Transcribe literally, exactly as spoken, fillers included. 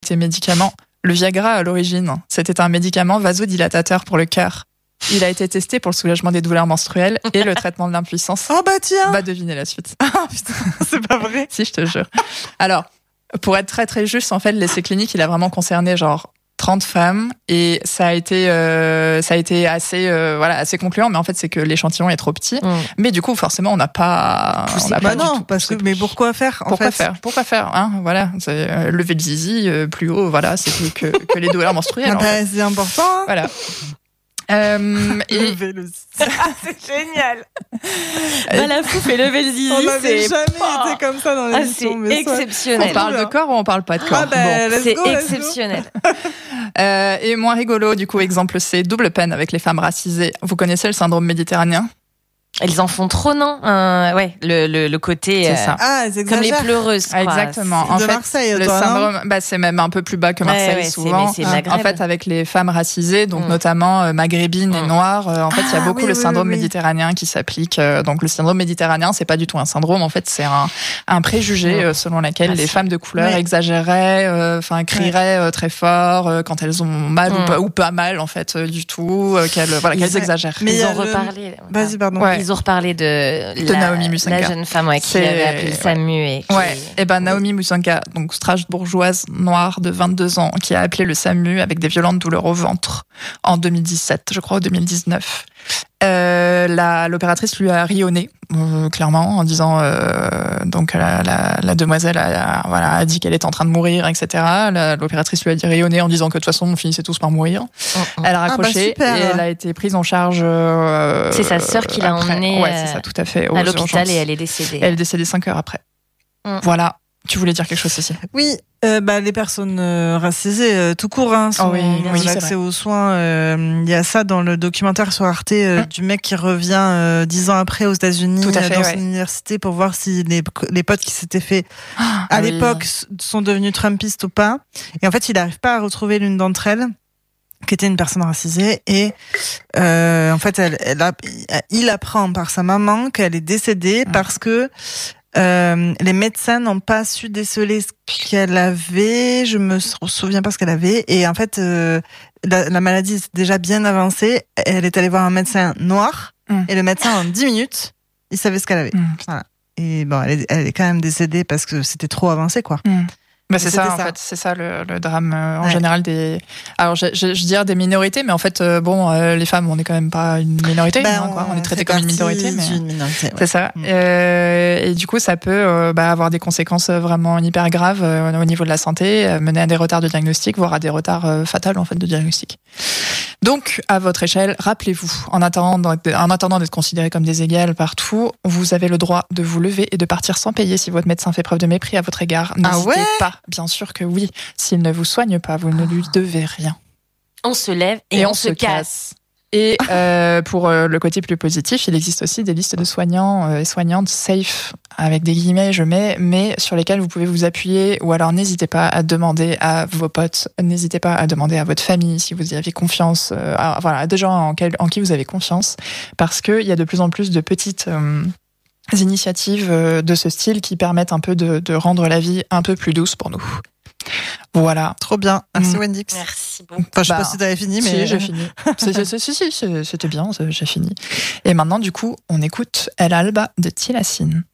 côté médicament. Le Viagra, à l'origine, c'était un médicament vasodilatateur pour le cœur. Il a été testé pour le soulagement des douleurs menstruelles et le traitement de l'impuissance. Oh bah tiens. Va deviner la suite. Ah putain, c'est pas vrai. Si, je te jure. Alors, pour être très très juste, en fait, l'essai clinique, il a vraiment concerné genre trente femmes et ça a été euh, ça a été assez euh, voilà assez concluant, mais en fait c'est que l'échantillon est trop petit. Mm. Mais du coup forcément on n'a pas on n'a bah pas non du tout parce que mais pourquoi faire en pourquoi fait faire pourquoi faire hein voilà c'est euh, lever le zizi euh, plus haut, voilà, c'est plus que que les douleurs menstruelles. Ah bah, en fait. C'est important. Hein. Voilà. Euh, et... Lever le zizi. C'est génial. Bah, la fou fait lever le zizi. On n'avait c'est jamais pas... été comme ça dans l'émission. Ah, c'est exceptionnel. On parle de corps ou on parle pas de corps? Ah bah, bon. C'est go, exceptionnel. euh, et moins rigolo, du coup, exemple C, double peine avec les femmes racisées. Vous connaissez le syndrome méditerranéen? Elles en font trop, non euh, Ouais, le, le, le côté c'est ça. Euh, ah, comme les pleureuses. Quoi. Exactement. C'est en de fait, Marseille, le toi, syndrome, bah, c'est même un peu plus bas que Marseille ouais, ouais, souvent. C'est, c'est en fait, avec les femmes racisées, donc mm. notamment euh, maghrébines mm. et noires, euh, en fait, il y a beaucoup ah, oui, le syndrome oui, oui. méditerranéen qui s'applique. Euh, donc, le syndrome méditerranéen, c'est pas du tout un syndrome. En fait, c'est un, un préjugé mm. euh, selon lequel ah, les femmes de couleur oui. exagéraient, enfin, euh, crieraient euh, très fort euh, quand elles ont mal mm. ou, pas, ou pas mal, en fait, euh, du tout, euh, qu'elles, voilà, qu'elles exagèrent. Mais ils ont reparlé. Vas-y, pardon. Ils ont reparlé de de Naomi Musanka. La jeune femme ouais, qui avait appelé le SAMU. Et qui... Ouais, et ben Naomi Musanka, donc strasbourgeoise noire de vingt-deux ans, qui a appelé le SAMU avec des violentes douleurs au ventre en deux mille dix-sept, je crois, ou deux mille dix-neuf. Euh, la, l'opératrice lui a ri au nez, euh, clairement, en disant euh, donc la, la, la demoiselle a, voilà, a dit qu'elle était en train de mourir, et cetera. La, l'opératrice lui a dit ri au nez en disant que de toute façon on finissait tous par mourir. Oh, oh. Elle a raccroché ah bah et elle a été prise en charge. Euh, c'est sa sœur qui l'a après. emmenée ouais, c'est ça, tout à fait, à l'hôpital urgences. Et elle est décédée. Elle est décédée cinq heures après. Mm. Voilà. Tu voulais dire quelque chose, Cécile? Oui, euh, bah, les personnes euh, racisées, euh, tout court, hein, sont, oh oui, ont oui, accès aux soins. Il euh, y a ça dans le documentaire sur Arte euh, mmh. du mec qui revient euh, dix ans après aux États-Unis fait, dans ouais. son université pour voir si les, les potes qui s'étaient fait ah, à oui. l'époque sont devenus trumpistes ou pas. Et en fait, il n'arrive pas à retrouver l'une d'entre elles, qui était une personne racisée, et euh, en fait, elle, elle a, il apprend par sa maman qu'elle est décédée mmh. parce que Euh, les médecins n'ont pas su déceler ce qu'elle avait, je me souviens pas ce qu'elle avait, et en fait euh, la, la maladie est déjà bien avancée. Elle est allée voir un médecin noir mmh. et le médecin en dix minutes il savait ce qu'elle avait. Mmh. Voilà. Et bon, elle est, elle est quand même décédée parce que c'était trop avancé, quoi. Mmh. Bah c'est ça, en ça. fait, c'est ça le, le drame euh, en ouais. général des. Alors je, je, je dirais des minorités, mais en fait, euh, bon, euh, les femmes, on n'est quand même pas une minorité, ben, hein, quoi. On est traité comme une minorité, mais une minorité, ouais. c'est ça. Mmh. Euh, et du coup, ça peut euh, bah, avoir des conséquences vraiment hyper graves euh, au niveau de la santé, euh, mener à des retards de diagnostic, voire à des retards euh, fatals en fait de diagnostic. Donc, à votre échelle, rappelez-vous, en attendant, en attendant d'être considérés comme des égales partout, vous avez le droit de vous lever et de partir sans payer si votre médecin fait preuve de mépris à votre égard. N'hésitez ah ouais pas, bien sûr que oui. S'il ne vous soigne pas, vous ne lui devez rien. On se lève et, et on, on se casse. casse. Et euh, pour euh, le côté plus positif, il existe aussi des listes de soignants euh, et soignantes safe, avec des guillemets, je mets, mais sur lesquelles vous pouvez vous appuyer, ou alors n'hésitez pas à demander à vos potes, n'hésitez pas à demander à votre famille si vous y avez confiance, euh, à, voilà, à des gens en, quel, en qui vous avez confiance, parce qu'il y a de plus en plus de petites euh, initiatives euh, de ce style qui permettent un peu de, de rendre la vie un peu plus douce pour nous. Voilà. Trop bien. Merci, mmh. Wendix. Merci beaucoup. Enfin, je sais bah, pas si t'avais fini, mais. Si, j'ai fini. Si, si, si, si, c'était bien, j'ai fini. Et maintenant, du coup, on écoute El Alba de Tilacine.